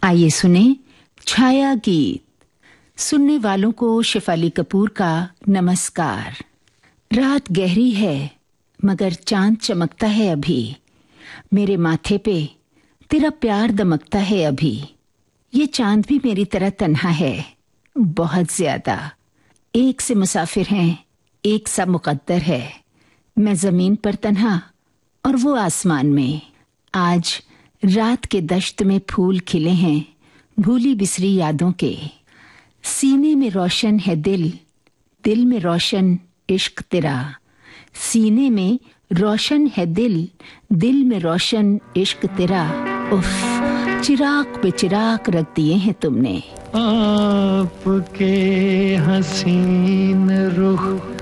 आइए सुने छाया गीत। सुनने वालों को शेफाली कपूर का नमस्कार। रात गहरी है मगर चांद चमकता है अभी, मेरे माथे पे तेरा प्यार दमकता है अभी। ये चांद भी मेरी तरह तन्हा है, बहुत ज्यादा। एक से मुसाफिर हैं, एक सा मुकद्दर है। मैं जमीन पर तन्हा और वो आसमान में। आज रात के दश्त में फूल खिले हैं, भूली बिसरी यादों के। सीने में रोशन है दिल, दिल में रोशन इश्क तेरा। सीने में रोशन है दिल, दिल में रोशन इश्क तेरा। उफ, चिराग पे चिराग रख दिए हैं तुमने। आपके हसीन रुख